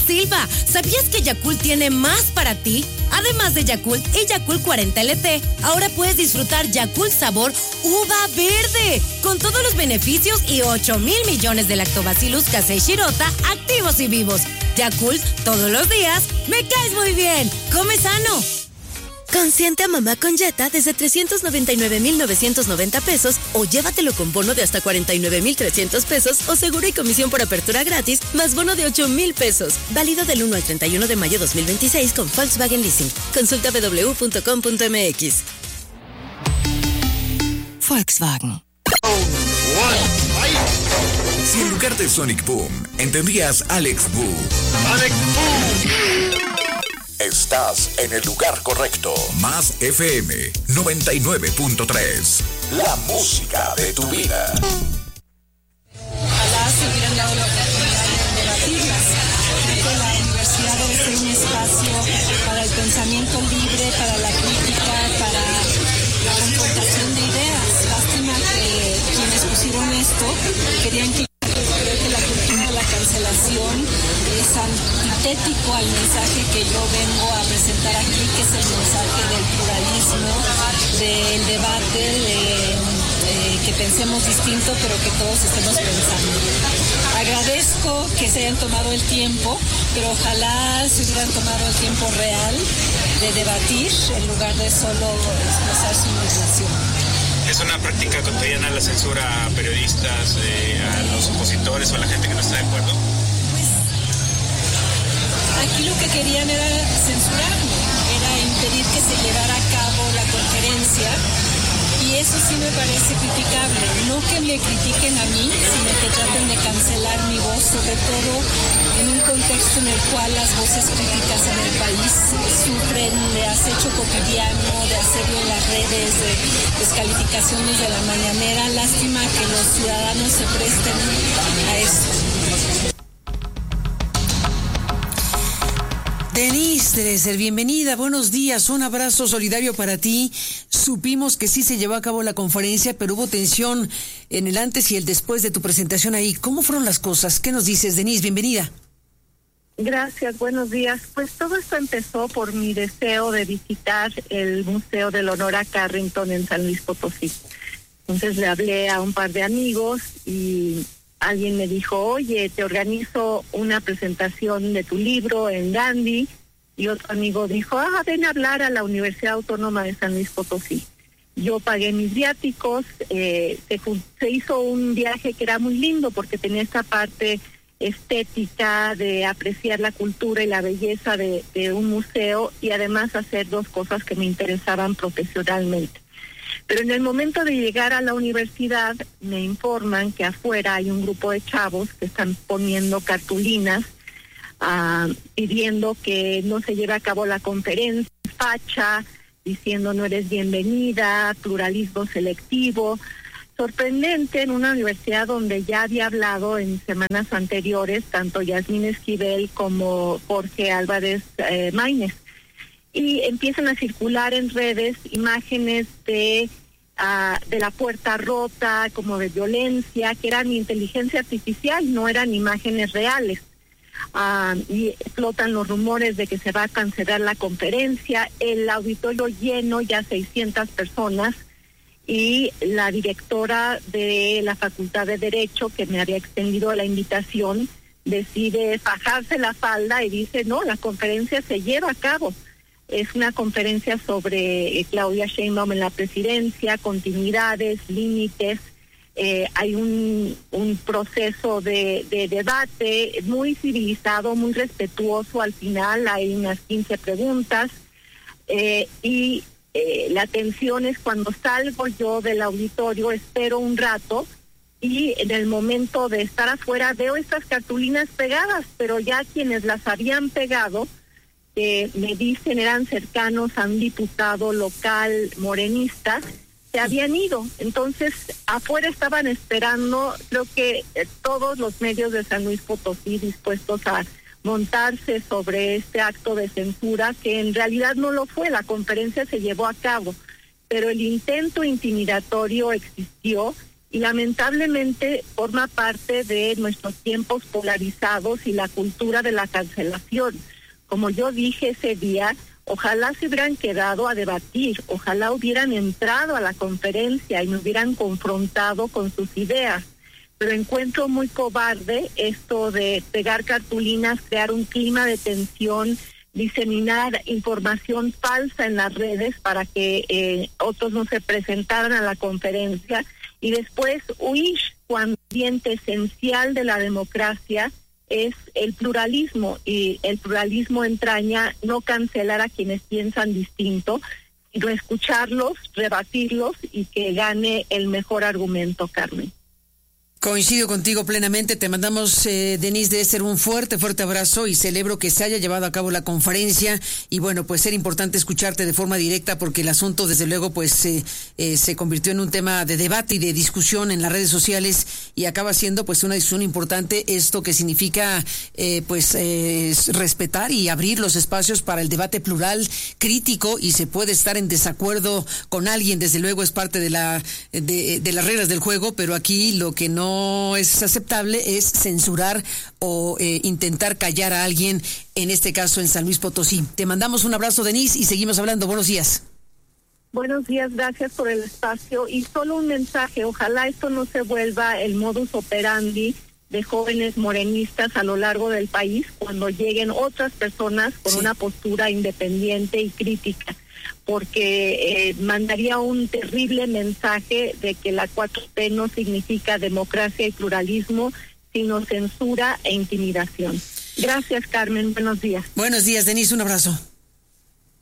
Silva, ¿sabías que Yakult tiene más para ti? Además de Yakult y Yakult 40 LT, ahora puedes disfrutar Yakult sabor uva verde, con todos los beneficios y 8,000 millones de lactobacillus casei shirota activos y vivos. Yakult, todos los días, me caes muy bien. Come sano. Consiente a mamá con Jetta desde 399,990 pesos o llévatelo con bono de hasta 49,300 pesos o seguro y comisión por apertura gratis más bono de 8,000 pesos. Válido del 1 al 31 de mayo 2026 con Volkswagen Leasing. Consulta www.com.mx. Volkswagen. Si en lugar de Sonic Boom entendías Alex Boom. ¡Alex Boom! Estás en el lugar correcto. Más FM 99.3. La música de tu vida. Ojalá se hubieran dado la oportunidad de debatirlas. Creo que la universidad debe ser un espacio para el pensamiento libre, para la crítica, para la confrontación de ideas. Lástima que quienes pusieron esto querían que la cultura de la cancelación es antitético al mensaje que yo vengo a presentar aquí, que es el mensaje del pluralismo, del debate, que pensemos distinto, pero que todos estemos pensando. Agradezco que se hayan tomado el tiempo, pero ojalá se hubieran tomado el tiempo real de debatir en lugar de solo expresar su indignación. ¿Es una práctica cotidiana la censura a periodistas, a los opositores o a la gente que no está de acuerdo? Pues aquí lo que querían era censurarme, era impedir que se llevara a cabo la conferencia, y eso sí me parece criticable. No que me critiquen a mí, sino que traten de cancelar mi voz, sobre todo en un contexto en el cual las voces críticas en el país sufren de acecho cotidiano, de asedio en las redes, de descalificaciones de la mañanera. Lástima que los ciudadanos se presten a eso. Denise Dresser, bienvenida, buenos días, un abrazo solidario para ti. Supimos que sí se llevó a cabo la conferencia, pero hubo tensión en el antes y el después de tu presentación ahí. ¿Cómo fueron las cosas? ¿Qué nos dices, Denise? Bienvenida. Gracias, buenos días. Pues todo esto empezó por mi deseo de visitar el Museo del Honor a Carrington en San Luis Potosí. Entonces le hablé a un par de amigos y alguien me dijo, oye, te organizo una presentación de tu libro en Gandhi, y otro amigo dijo, ven a hablar a la Universidad Autónoma de San Luis Potosí. Yo pagué mis viáticos, se hizo un viaje que era muy lindo porque tenía esta parte estética de apreciar la cultura y la belleza de un museo, y además hacer dos cosas que me interesaban profesionalmente. Pero en el momento de llegar a la universidad me informan que afuera hay un grupo de chavos que están poniendo cartulinas pidiendo que no se lleve a cabo la conferencia, facha, diciendo no eres bienvenida, pluralismo selectivo. Sorprendente en una universidad donde ya había hablado en semanas anteriores tanto Yasmín Esquivel como Jorge Álvarez Maínez. Y empiezan a circular en redes imágenes de la puerta rota, como de violencia, que eran inteligencia artificial, no eran imágenes reales. Y explotan los rumores de que se va a cancelar la conferencia, el auditorio lleno, ya 600 personas, y la directora de la Facultad de Derecho, que me había extendido la invitación, decide fajarse la falda y dice, no, la conferencia se lleva a cabo. Es una conferencia sobre Claudia Sheinbaum en la presidencia, continuidades, límites. Hay un proceso de debate muy civilizado, muy respetuoso. Al final hay unas 15 preguntas y la tensión es cuando salgo yo del auditorio, espero un rato y en el momento de estar afuera veo estas cartulinas pegadas, pero ya quienes las habían pegado me dicen eran cercanos a un diputado local morenista, se habían ido. Entonces afuera estaban esperando, creo que todos los medios de San Luis Potosí dispuestos a montarse sobre este acto de censura, que en realidad no lo fue, la conferencia se llevó a cabo, pero el intento intimidatorio existió y lamentablemente forma parte de nuestros tiempos polarizados y la cultura de la cancelación. Como yo dije ese día, ojalá se hubieran quedado a debatir, ojalá hubieran entrado a la conferencia y me hubieran confrontado con sus ideas. Pero encuentro muy cobarde esto de pegar cartulinas, crear un clima de tensión, diseminar información falsa en las redes para que otros no se presentaran a la conferencia y después huir cuando el diente esencial de la democracia es el pluralismo, y el pluralismo entraña no cancelar a quienes piensan distinto, sino escucharlos, rebatirlos y que gane el mejor argumento, Carmen. Coincido contigo plenamente, te mandamos, Denise de Ester, un fuerte abrazo y celebro que se haya llevado a cabo la conferencia y bueno, pues era importante escucharte de forma directa porque el asunto desde luego pues se convirtió en un tema de debate y de discusión en las redes sociales y acaba siendo pues una discusión importante, esto que significa respetar y abrir los espacios para el debate plural, crítico, y se puede estar en desacuerdo con alguien, desde luego es parte de las reglas del juego, pero aquí lo que no es aceptable es censurar o intentar callar a alguien, en este caso en San Luis Potosí. Te mandamos un abrazo, Denise, y seguimos hablando. Buenos días. Buenos días, gracias por el espacio. Y solo un mensaje, ojalá esto no se vuelva el modus operandi de jóvenes morenistas a lo largo del país cuando lleguen otras personas con una postura independiente y crítica, porque mandaría un terrible mensaje de que la 4T no significa democracia y pluralismo, sino censura e intimidación. Gracias, Carmen. Buenos días. Buenos días, Denise. Un abrazo.